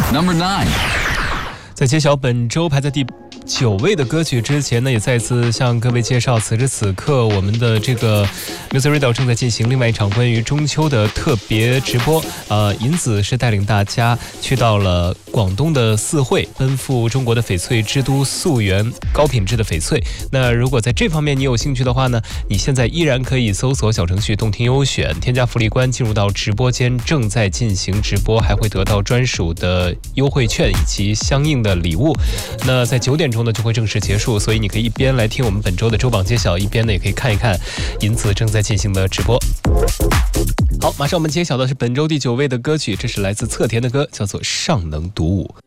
Number 9. 在揭晓本周排在第9位的歌曲之前呢，也再次向各位介绍，此时此刻我们的这个 Music Radio 正在进行另外一场关于中秋的特别直播。银子是带领大家去到了广东的四惠，奔赴中国的翡翠之都溯源，高品质的翡翠。那如果在这方面你有兴趣的话呢，你现在依然可以搜索小程序动听优选，添加福利关，进入到直播间，正在进行直播，还会得到专属的优惠券以及相应的礼物。那在9点钟呢就会正式结束，所以你可以一边来听我们本周的周榜揭晓，一边呢也可以看一看银子正在进行的直播。好，马上我们揭晓的是本周第9位的歌曲，这是来自侧田的歌，叫做《尚能独舞》。